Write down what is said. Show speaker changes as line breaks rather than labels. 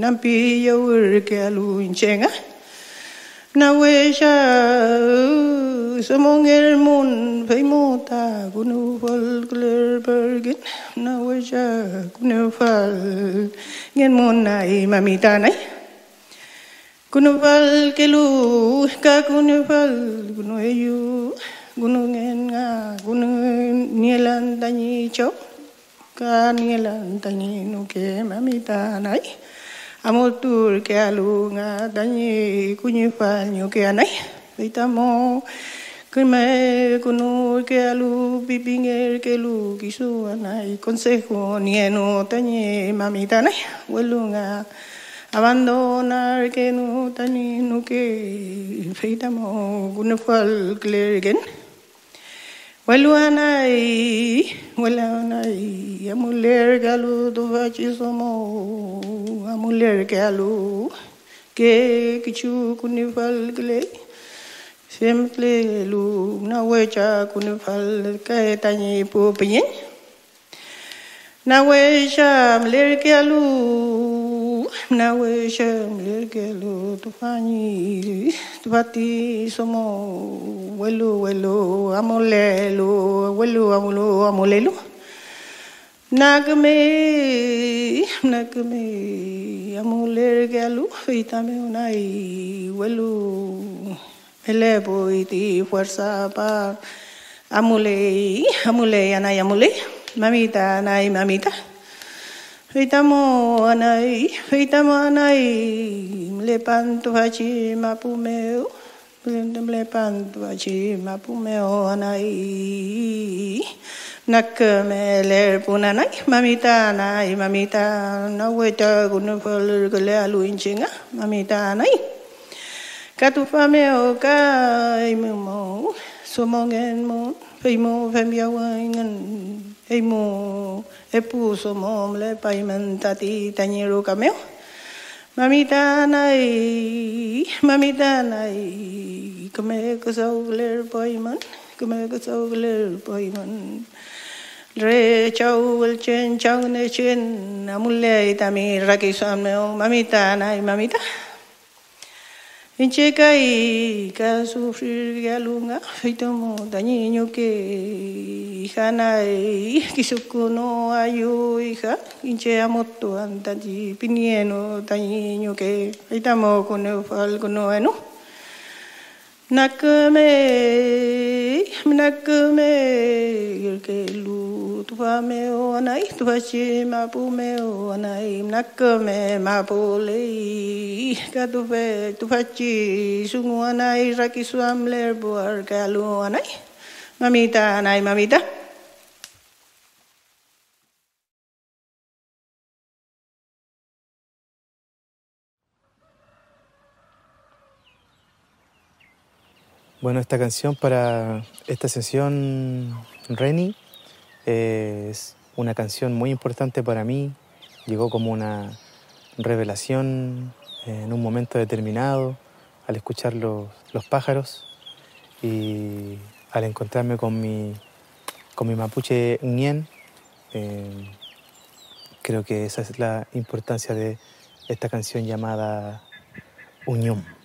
Nampi yawur ke alu inchenga nawesha somongel mun peimota gunu fal kler bergen nawesha gunu fal ngen mun nai mamita nai gunu fal kelu ka gunu fal gunu yu gunu ngen nga gunu nielan tani chok ka nielan tani nuke mamita nai Amotur ke alu nga danyi kunyi fal nyo ke anay Vitamo kume kunu ke alu bibinger ke lu kisu anay Consejo nieno tanyi mamita nay Walu nga abandonar ke nu tani nuke Vitamo kunu fal klergen Walu anay amuler galu tuvachi somo amuler galu ke kichu kunifal gle simple lu na wecha kunifal ke tani pu pinyin na wecha mler galu tufani tufati somo welu amulelu Nagme amuler galu itame unai welu elebo iti fuerza pa amule anay mamita Feitamo anay lepanto hachi mapumeo anay Nakmeler punanay mamita naweta gunufal gale alu inchinga mamita nay katufameo kay mo sumongen mo feimo femyawangan eimo epu somom le paiman tati tanyero kameo mamita nay kame kasawler paiman Re chau el chen chau ne chen amulle tami raki samneo mamita Incheka ka sufrir galunga feitomo dañiño que hana kisukuno ayu hija inche amoto antaji pinieno dañiño que feitamo kuno fal kuno eno Nakme ke lu tufameo anay tufachi mapumeo anay nakme mapole tufachi sungu anay rakisuamler buar kalu anay mamita
Bueno, esta canción para esta sesión Reni es una canción muy importante para mí. Llegó como una revelación en un momento determinado al escuchar los pájaros y al encontrarme con mi mapuche ñen. Creo que esa es la importancia de esta canción llamada Uñum.